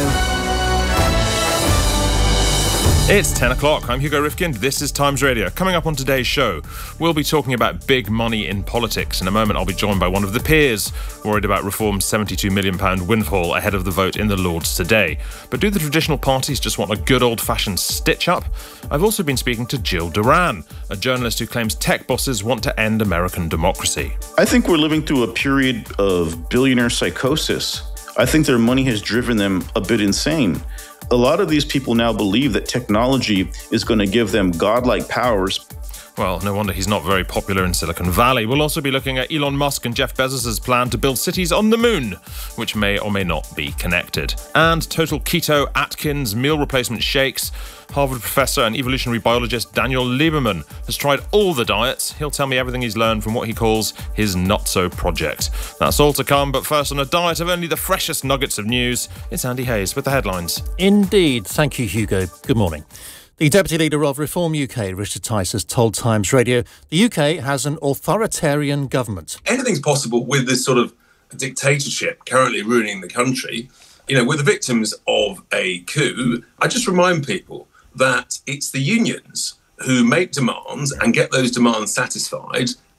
It's ten o'clock. I'm Hugo Rifkin. This is Times Radio. Coming up on today's show, we'll be talking about big money in politics. In a moment, I'll be joined by one of the peers worried about Reform's seventy-two million pounds windfall ahead of the vote in the Lords today. But do the traditional parties just want a good old-fashioned stitch-up? I've also been speaking to Gilles Duran, a journalist who claims tech bosses want to end American democracy. I think we're living through a period of billionaire psychosis. I think their money has driven them a bit insane. A lot of these people now believe that technology is going to give them godlike powers. Well, no wonder he's not very popular in Silicon Valley. We'll also be looking at Elon Musk and Jeff Bezos' plan to build cities on the moon, which may or may not be connected. And total keto, Atkins, meal replacement shakes. Harvard professor and evolutionary biologist Daniel Lieberman has tried all the diets. He'll tell me everything he's learned from what he calls his not-so project. That's all to come, but first, on a diet of only the freshest nuggets of news, it's Andy Hayes with the headlines. Indeed. Thank you, Hugo. Good morning. The Deputy Leader of Reform U K, Richard Tice, has told Times Radio the U K has an authoritarian government. Anything's possible with this sort of dictatorship currently ruining the country. You know, with the victims of a coup, I just remind people that it's the unions who make demands and get those demands satisfied,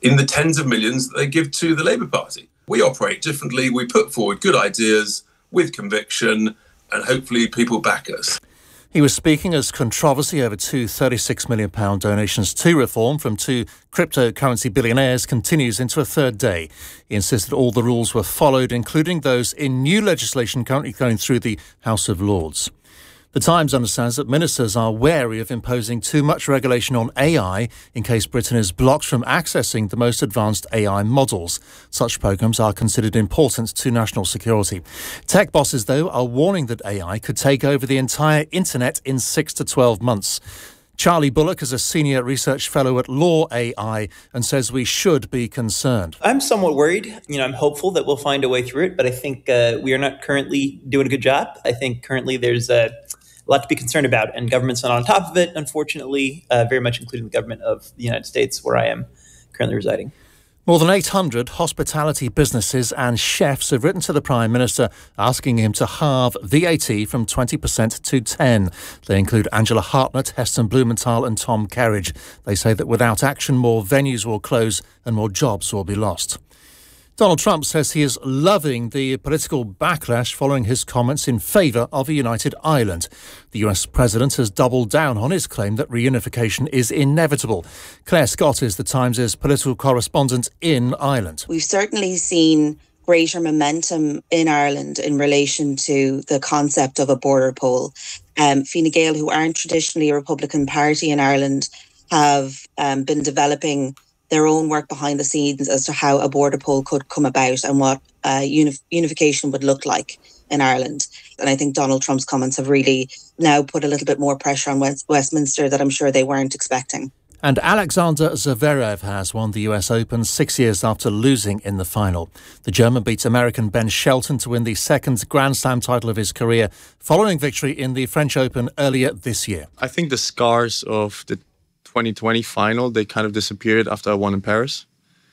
in the tens of millions that they give to the Labour Party. We operate differently. We put forward good ideas with conviction, and hopefully people back us. He was speaking as controversy over two thirty-six million pounds donations to reform from two cryptocurrency billionaires continues into a third day. He insisted all the rules were followed, including those in new legislation currently going through the House of Lords. The Times understands that ministers are wary of imposing too much regulation on A I in case Britain is blocked from accessing the most advanced A I models. Such programmes are considered important to national security. Tech bosses, though, are warning that A I could take over the entire internet in six to twelve months. Charlie Bullock is a senior research fellow at Law A I and says we should be concerned. I'm somewhat worried. You know, I'm hopeful that we'll find a way through it, but I think uh, we are not currently doing a good job. I think currently there's a a lot to be concerned about, and government's not on top of it, unfortunately, uh, very much including the government of the United States, where I am currently residing. More than eight hundred hospitality businesses and chefs have written to the Prime Minister asking him to halve V A T from twenty percent to ten. They include Angela Hartnett, Heston Blumenthal and Tom Kerridge. They say that without action, more venues will close and more jobs will be lost. Donald Trump says he is loving the political backlash following his comments in favour of a united Ireland. The U S president has doubled down on his claim that reunification is inevitable. Claire Scott is the Times' political correspondent in Ireland. We've certainly seen greater momentum in Ireland in relation to the concept of a border poll. Um, Fine Gael, who aren't traditionally a Republican Party in Ireland, have um, been developing their own work behind the scenes as to how a border poll could come about and what uh, unif- unification would look like in Ireland. And I think Donald Trump's comments have really now put a little bit more pressure on West- Westminster that I'm sure they weren't expecting. And Alexander Zverev has won the U S Open six years after losing in the final. The German beat American Ben Shelton to win the second Grand Slam title of his career, following victory in the French Open earlier this year. I think the scars of the twenty twenty final, they kind of disappeared after I won in Paris.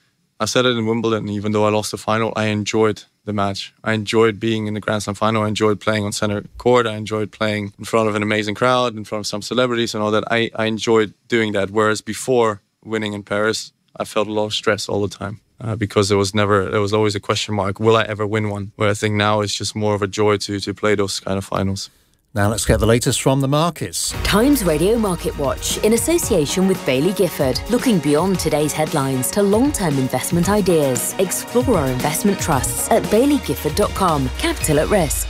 I said it in Wimbledon, even though I lost the final, I enjoyed the match. I enjoyed being in the Grand Slam final. I enjoyed playing on center court. I enjoyed playing in front of an amazing crowd, in front of some celebrities and all that. I, I enjoyed doing that. Whereas before winning in Paris, I felt a lot of stress all the time uh, because there was never, there was always a question mark. Will I ever win one? Where I think now it's just more of a joy to to play those kind of finals. Now let's get the latest from the markets. Times Radio Market Watch in association with Baillie Gifford, looking beyond today's headlines to long-term investment ideas. Explore our investment trusts at baillie gifford dot com. Capital at risk.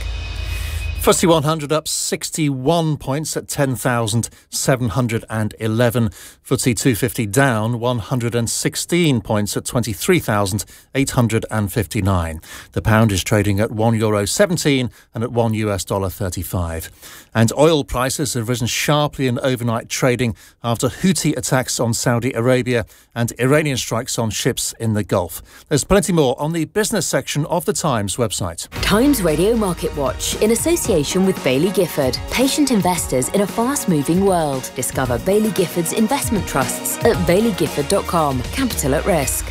F T S E one hundred up sixty-one points at ten thousand seven hundred eleven. F T S E two fifty down one hundred sixteen points at twenty-three thousand eight hundred fifty-nine. The pound is trading at one euro seventeen and at one US dollar thirty-five. And oil prices have risen sharply in overnight trading after Houthi attacks on Saudi Arabia and Iranian strikes on ships in the Gulf. There's plenty more on the business section of the Times website. Times Radio Market Watch in association with Baillie Gifford. Patient investors in a fast-moving world. Discover Baillie Gifford's investment trusts at baillie gifford dot com. Capital at risk.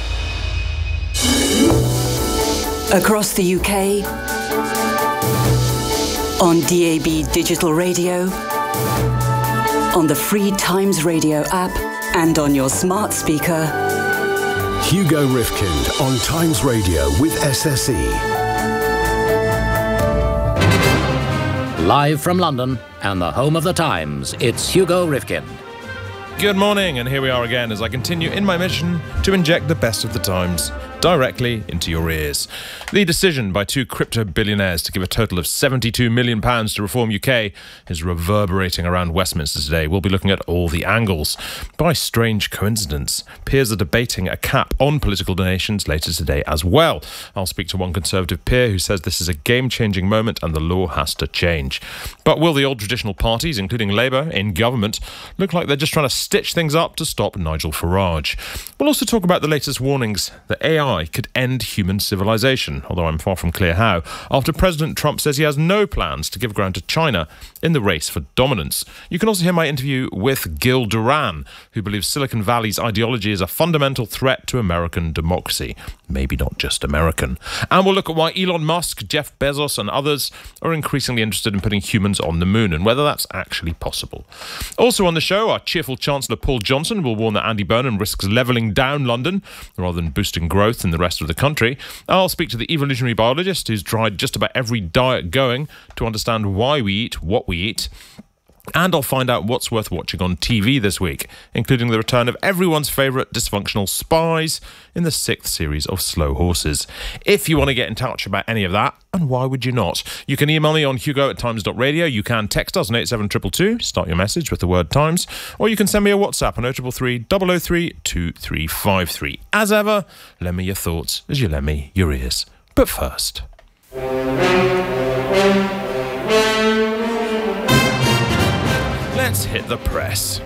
Across the U K, on D A B digital radio, on the free Times Radio app, and on your smart speaker. Hugo Rifkind on Times Radio with S S E. Live from London and the home of the Times, it's Hugo Rifkind. Good morning, and here we are again as I continue in my mission to inject the best of the Times directly into your ears. The decision by two crypto billionaires to give a total of seventy-two million pounds to Reform U K is reverberating around Westminster today. We'll be looking at all the angles. By strange coincidence, peers are debating a cap on political donations later today as well. I'll speak to one Conservative peer who says this is a game-changing moment and the law has to change. But will the old traditional parties, including Labour, in government, look like they're just trying to stitch things up to stop Nigel Farage? We'll also talk about the latest warnings that A I I could end human civilization, although I'm far from clear how, after President Trump says he has no plans to give ground to China in the race for dominance. You can also hear my interview with Gil Duran, who believes Silicon Valley's ideology is a fundamental threat to American democracy. Maybe not just American. And we'll look at why Elon Musk, Jeff Bezos and others are increasingly interested in putting humans on the moon and whether that's actually possible. Also on the show, our cheerful Chancellor Paul Johnson will warn that Andy Burnham risks levelling down London rather than boosting growth in the rest of the country. I'll speak to the evolutionary biologist who's tried just about every diet going to understand why we eat what we eat. And I'll find out what's worth watching on T V this week, including the return of everyone's favourite dysfunctional spies in the sixth series of Slow Horses. If you want to get in touch about any of that, and why would you not? You can email me on hugo at times dot radio. You can text us on eight seven two two two, start your message with the word Times, or you can send me a WhatsApp on oh three three three, double oh three, two three five three. As ever, lend me your thoughts as you lend me your ears. But first... let's hit the press,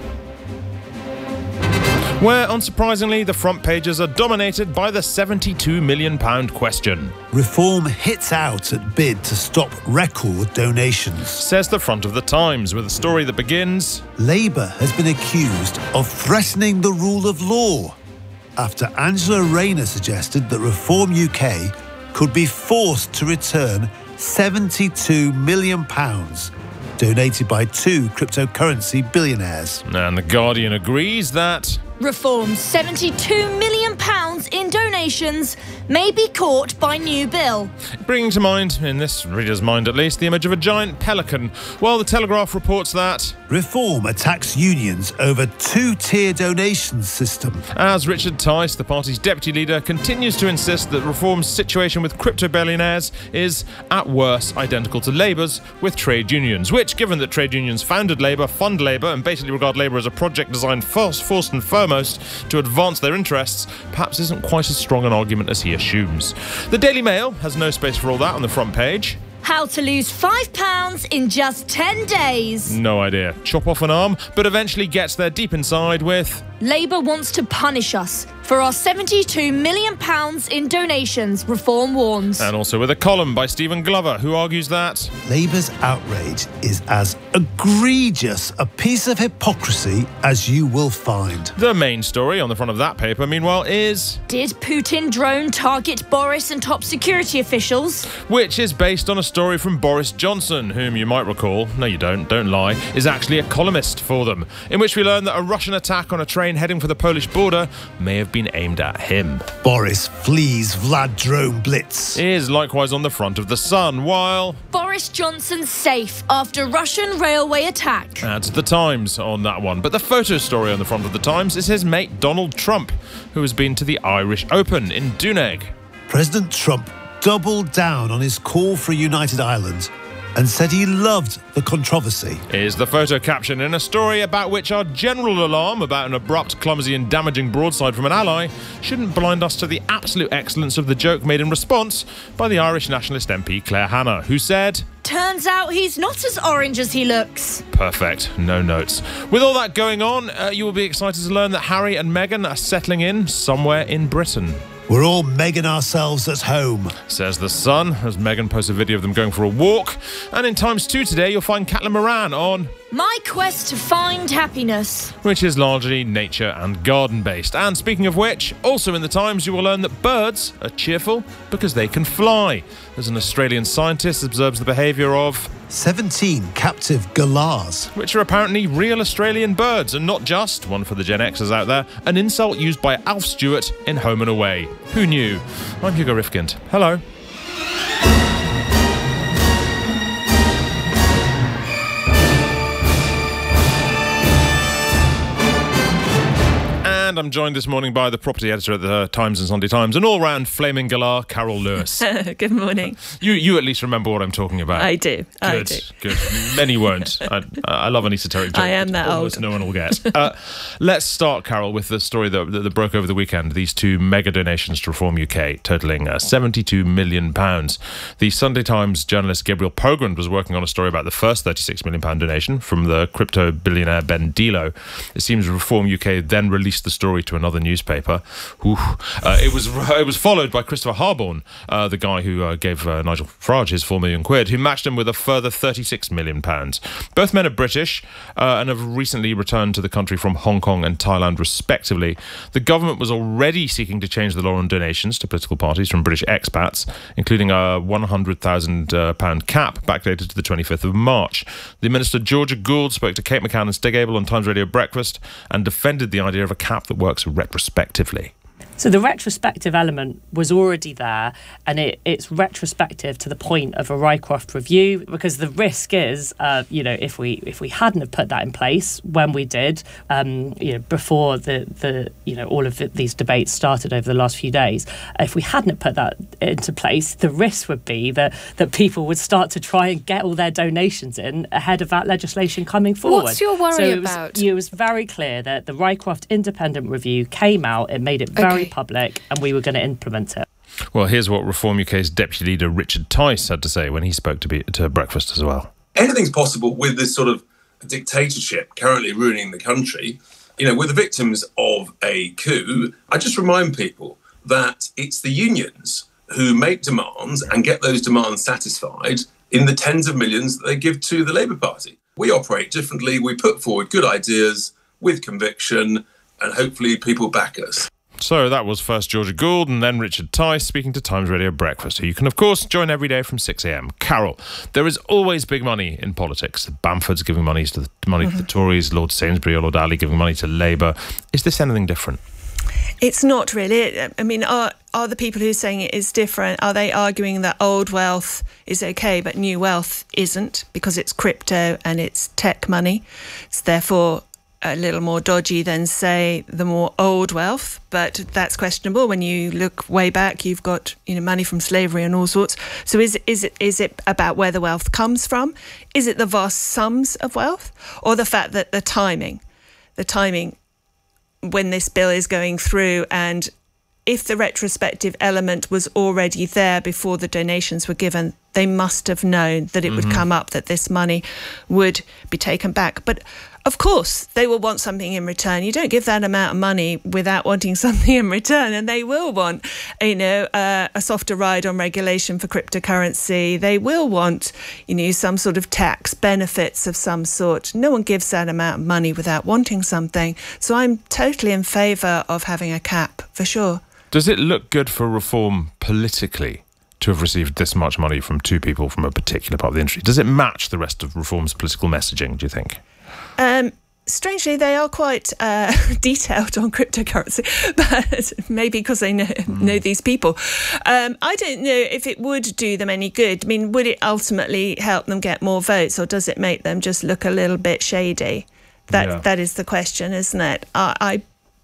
where, unsurprisingly, the front pages are dominated by the seventy-two million pound question. Reform hits out at bid to stop record donations, says the front of the Times, with a story that begins... Labour has been accused of threatening the rule of law after Angela Rayner suggested that Reform U K could be forced to return seventy-two million pounds donated by two cryptocurrency billionaires. And The Guardian agrees that... Reform's seventy-two million pounds in donations may be caught by new bill. Bringing to mind, in this reader's mind at least, the image of a giant pelican, while the Telegraph reports that... Reform attacks unions over two-tier donation system. As Richard Tice, the party's deputy leader, continues to insist that Reform's situation with crypto billionaires is, at worst, identical to Labour's with trade unions, which, given that trade unions founded Labour, fund Labour, and basically regard Labour as a project designed first, forced and foremost to advance their interests, perhaps isn't quite as strong an argument as he assumes. The Daily Mail has no space for all that on the front page. How to lose five pounds in just ten days. No idea. Chop off an arm, but eventually gets there deep inside with... Labour wants to punish us for our seventy-two million pounds in donations, Reform warns. And also with a column by Stephen Glover, who argues that... Labour's outrage is as egregious a piece of hypocrisy as you will find. The main story on the front of that paper, meanwhile, is... Did Putin drone target Boris and top security officials? Which is based on a story from Boris Johnson, whom you might recall, no you don't, don't lie, is actually a columnist for them, in which we learn that a Russian attack on a train heading for the Polish border may have been aimed at him. Boris flees Vlad drone blitz. Is likewise on the front of the Sun, while... Boris Johnson's safe after Russian railway attack. Adds the Times on that one. But the photo story on the front of the Times is his mate Donald Trump, who has been to the Irish Open in Duneg. President Trump doubled down on his call for a united Ireland and said he loved the controversy. Is the photo caption in a story about which our general alarm about an abrupt, clumsy and damaging broadside from an ally shouldn't blind us to the absolute excellence of the joke made in response by the Irish nationalist M P Claire Hanna, who said... Turns out he's not as orange as he looks. Perfect. No notes. With all that going on, uh, you will be excited to learn that Harry and Meghan are settling in somewhere in Britain. We're all Meghan ourselves at home, says The Sun, as Meghan posts a video of them going for a walk. And in Times two today, you'll find Caitlin Moran on... My quest to find happiness, which is largely nature and garden-based. And speaking of which, also in the Times you will learn that birds are cheerful because they can fly, as an Australian scientist observes the behaviour of... seventeen captive galahs, which are apparently real Australian birds, and not just, one for the Gen Xers out there, an insult used by Alf Stewart in Home and Away. Who knew? I'm Hugo Rifkind. Hello. And I'm joined this morning by the property editor at the Times and Sunday Times, an all-round flaming galah, Carol Lewis. Good morning. You you at least remember what I'm talking about. I do. Good, I do. Good. Many won't. I, I love an esoteric joke. I am that almost old. No one will get. Uh, let's start, Carol, with the story that, that, that broke over the weekend. These two mega donations to Reform U K, totalling uh, seventy-two million pounds. The Sunday Times journalist Gabriel Pogrund was working on a story about the first thirty-six million pound donation from the crypto billionaire Ben Dilo. It seems Reform U K then released the story story to another newspaper. Ooh. Uh, it was it was followed by Christopher Harborne, uh, the guy who uh, gave uh, Nigel Farage his four million quid, who matched him with a further thirty-six million pounds. Both men are British uh, and have recently returned to the country from Hong Kong and Thailand, respectively. The government was already seeking to change the law on donations to political parties from British expats, including a one hundred thousand pound cap backdated to the twenty-fifth of March. The Minister Georgia Gould spoke to Kate McCann and Stig Abell on Times Radio Breakfast and defended the idea of a cap that works retrospectively. So the retrospective element was already there, and it, it's retrospective to the point of a Rycroft review, because the risk is, uh, you know, if we if we hadn't have put that in place when we did, um, you know, before the, the you know all of the, these debates started over the last few days, if we hadn't have put that into place, the risk would be that that people would start to try and get all their donations in ahead of that legislation coming forward. What's your worry so it was, about? It was very clear that the Rycroft independent review came out, it made it very Okay. public, and we were going to implement it. Well, here's what Reform U K's Deputy Leader Richard Tice had to say when he spoke to, be, to Breakfast as well. Anything's possible with this sort of dictatorship currently ruining the country. You know, we're the victims of a coup. I just remind people that it's the unions who make demands and get those demands satisfied in the tens of millions that they give to the Labour Party. We operate differently. We put forward good ideas with conviction, and hopefully people back us. So that was first Georgia Gould and then Richard Tice speaking to Times Radio Breakfast, who you can, of course, join every day from six a.m. Carol, there is always big money in politics. Bamford's giving money to the, money mm-hmm. to the Tories, Lord Sainsbury or Lord Ali giving money to Labour. Is this anything different? It's not really. I mean, are are the people who are saying it is different, are they arguing that old wealth is okay but new wealth isn't, because it's crypto and it's tech money? It's therefore a little more dodgy than, say, the more old wealth, but that's questionable. When you look way back, you've got, you know, money from slavery and all sorts. So is is it is it about where the wealth comes from? Is it the vast sums of wealth, or the fact that the timing, the timing when this bill is going through, and if the retrospective element was already there before the donations were given, they must have known that it mm-hmm. would come up, that this money would be taken back. But of course, they will want something in return. You don't give that amount of money without wanting something in return, and they will want, you know, uh, a softer ride on regulation for cryptocurrency. They will want, you know, some sort of tax benefits of some sort. No one gives that amount of money without wanting something. So I'm totally in favour of having a cap, for sure. Does it look good for Reform politically to have received this much money from two people from a particular part of the industry? Does it match the rest of Reform's political messaging, do you think? Um, strangely, they are quite uh, detailed on cryptocurrency, but maybe because they know, mm. know these people. Um, I don't know if it would do them any good. I mean, would it ultimately help them get more votes, or does it make them just look a little bit shady? That yeah. That is the question, isn't it? I, I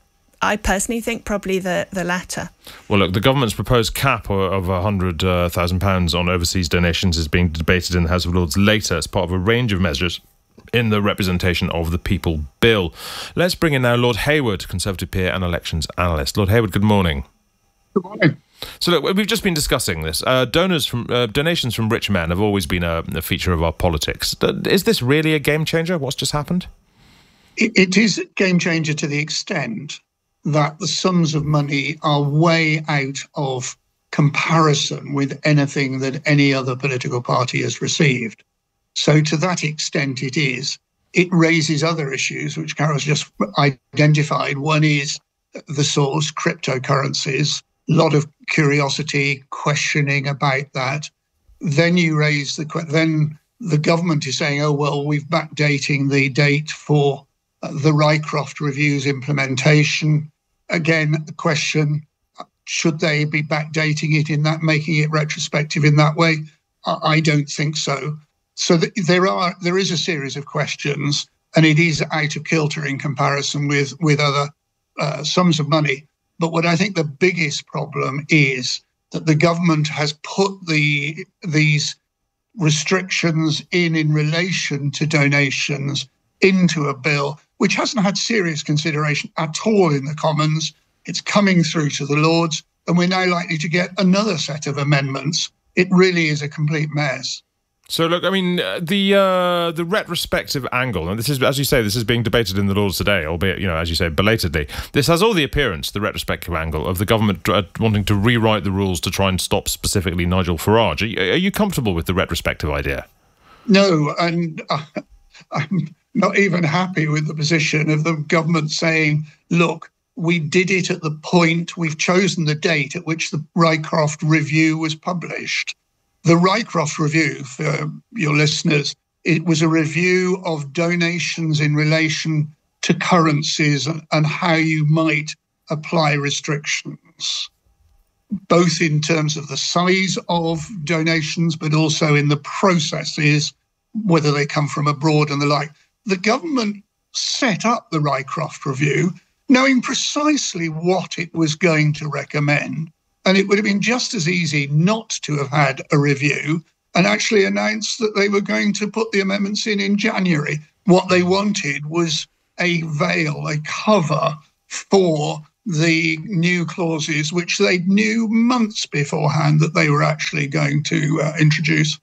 I personally think probably the, the latter. Well, look, the government's proposed cap of one hundred thousand pounds on overseas donations is being debated in the House of Lords later as part of a range of measures in the Representation of the People Bill. Let's bring in now Lord Hayward, Conservative peer and elections analyst. Lord Hayward, good morning. Good morning. So look, we've just been discussing this. Uh, donors from uh, donations from rich men have always been a, a feature of our politics. Is this really a game changer? What's just happened? It, it is a game changer to the extent that the sums of money are way out of comparison with anything that any other political party has received. So to that extent it is. It raises other issues, which Carol's just identified. One is the source, cryptocurrencies, a lot of curiosity, questioning about that. Then you raise the, then the government is saying, oh, well, we're backdating the date for the Rycroft Review's implementation. Again, the question, should they be backdating it in that, making it retrospective in that way? I don't think so. So th- there are there is a series of questions, and it is out of kilter in comparison with, with other uh, sums of money. But what I think the biggest problem is that the government has put the these restrictions in in relation to donations into a bill which hasn't had serious consideration at all in the Commons. It's coming through to the Lords, and we're now likely to get another set of amendments. It really is a complete mess. So, look, I mean, uh, the uh, the retrospective angle, and this is, as you say, this is being debated in the Lords today, albeit, you know, as you say, belatedly. This has all the appearance, the retrospective angle, of the government uh, wanting to rewrite the rules to try and stop specifically Nigel Farage. Are you, are you comfortable with the retrospective idea? No, and uh, I'm not even happy with the position of the government saying, look, we did it at the point, we've chosen the date at which the Rycroft Review was published. The Rycroft Review, for your listeners, it was a review of donations in relation to currencies and, and how you might apply restrictions, both in terms of the size of donations, but also in the processes, whether they come from abroad and the like. The government set up the Rycroft Review knowing precisely what it was going to recommend. And it would have been just as easy not to have had a review and actually announced that they were going to put the amendments in in January. What they wanted was a veil, a cover for the new clauses, which they knew months beforehand that they were actually going to uh, introduce.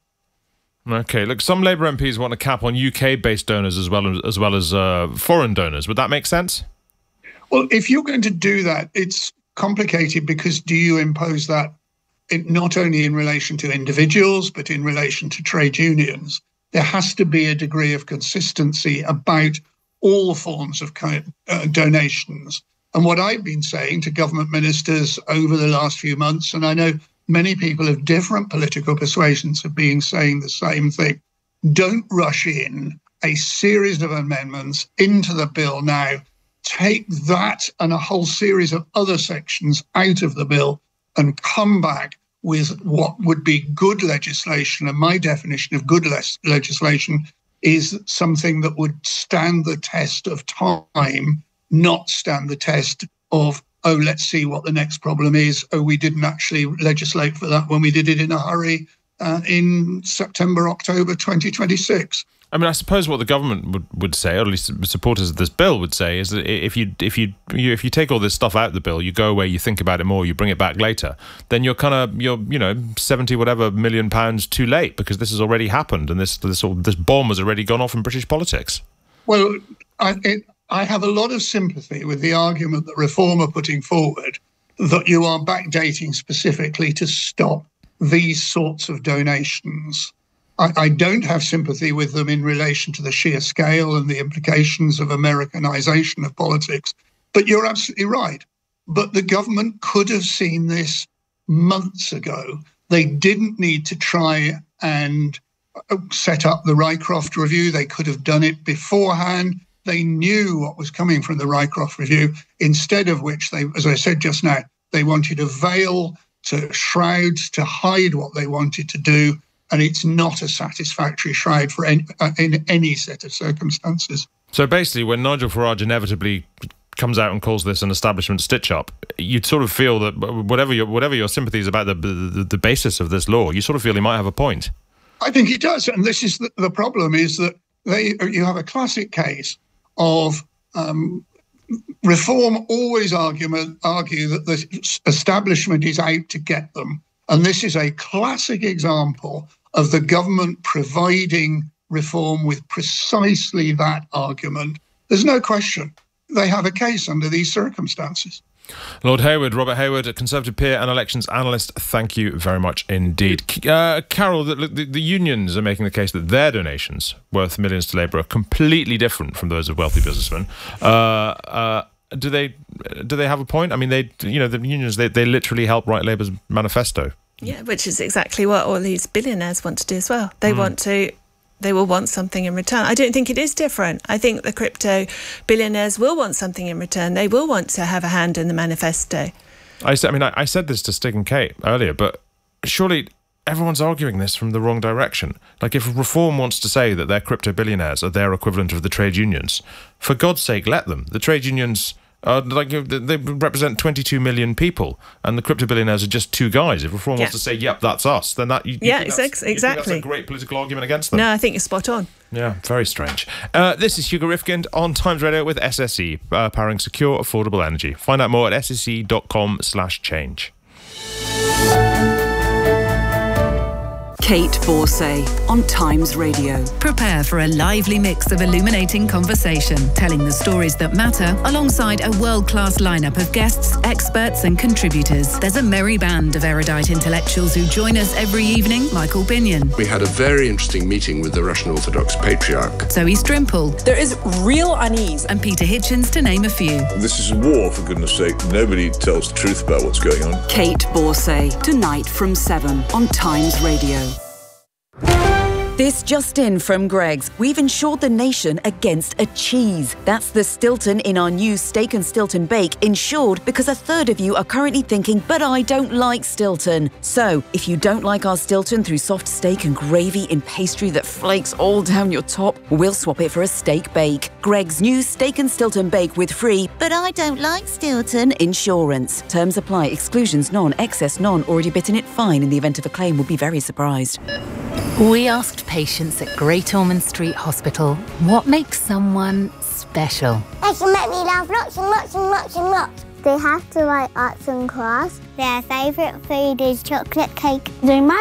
Okay, look, some Labour M Ps want a cap on U K-based donors as well as, as, well as uh, foreign donors. Would that make sense? Well, if you're going to do that, it's complicated because do you impose that in, not only in relation to individuals, but in relation to trade unions? There has to be a degree of consistency about all forms of uh, donations. And what I've been saying to government ministers over the last few months, and I know many people of different political persuasions have been saying the same thing, don't rush in a series of amendments into the bill now. Take that and a whole series of other sections out of the bill and come back with what would be good legislation. And my definition of good le- legislation is something that would stand the test of time, not stand the test of, oh, let's see what the next problem is. Oh, we didn't actually legislate for that when we did it in a hurry uh, in September, October twenty twenty-six. I mean, I suppose what the government would, would say, or at least supporters of this bill would say, is that if you if you, you if you take all this stuff out of the bill, you go away, you think about it more, you bring it back later, then you're kind of you're you know seventy whatever million pounds too late because this has already happened and this this this bomb has already gone off in British politics. Well, I it, I have a lot of sympathy with the argument that Reform are putting forward that you are backdating specifically to stop these sorts of donations. I don't have sympathy with them in relation to the sheer scale and the implications of Americanization of politics. But you're absolutely right. But the government could have seen this months ago. They didn't need to try and set up the Rycroft Review. They could have done it beforehand. They knew what was coming from the Rycroft Review, instead of which they, as I said just now, they wanted a veil to shroud, to hide what they wanted to do. And it's not a satisfactory shroud for any, uh, in any set of circumstances. So basically, when Nigel Farage inevitably comes out and calls this an establishment stitch-up, you'd sort of feel that whatever your whatever your sympathies about the, the the basis of this law, you sort of feel he might have a point. I think he does, and this is the, the problem: is that they you have a classic case of um, Reform always argument argue that the establishment is out to get them, and this is a classic example of the government providing Reform with precisely that argument. There's no question they have a case under these circumstances. Lord Hayward, Robert Hayward, a Conservative peer and elections analyst, thank you very much indeed. Uh, Carol, the, the, the unions are making the case that their donations, worth millions to Labour, are completely different from those of wealthy businessmen. Uh, uh, do they do they have a point? I mean, they you know the unions they, they literally help write Labour's manifesto. Yeah, which is exactly what all these billionaires want to do as well. They mm. want to, they will want something in return. I don't think it is different. I think the crypto billionaires will want something in return. They will want to have a hand in the manifesto. I, I mean, I, I said this to Stig and Kate earlier, but surely everyone's arguing this from the wrong direction. Like, if Reform wants to say that their crypto billionaires are their equivalent of the trade unions, for God's sake, let them. The trade unions... Uh, like they represent twenty-two million people, and the crypto billionaires are just two guys. If Reform yeah. wants to say, "Yep, that's us," then that you, you yeah, think that's, exactly. You think that's a great political argument against them. No, I think you're spot on. Yeah, very strange. Uh, this is Hugo Rifkind on Times Radio with S S E, uh, powering secure, affordable energy. Find out more at s s e dot com slash change. Kate Borsay on Times Radio. Prepare for a lively mix of illuminating conversation, telling the stories that matter alongside a world-class lineup of guests, experts and contributors. There's a merry band of erudite intellectuals who join us every evening. Michael Binion. We had a very interesting meeting with the Russian Orthodox Patriarch. Zoe Strimple. There is real unease. And Peter Hitchens, to name a few. This is a war, for goodness sake. Nobody tells the truth about what's going on. Kate Borsay, tonight from seven on Times Radio. This just in from Greggs. We've insured the nation against a cheese. That's the Stilton in our new Steak and Stilton Bake, insured because a third of you are currently thinking, but I don't like Stilton. So, if you don't like our Stilton through soft steak and gravy in pastry that flakes all down your top, we'll swap it for a steak bake. Greggs' new Steak and Stilton Bake with free, but I don't like Stilton insurance. Terms apply. Exclusions none. Excess none. Already bitten it fine. In the event of a claim, will be very surprised. We asked patients at Great Ormond Street Hospital what makes someone special. They can make me laugh lots and lots and lots and lots. They have to write arts and crafts. Their favourite food is chocolate cake. They might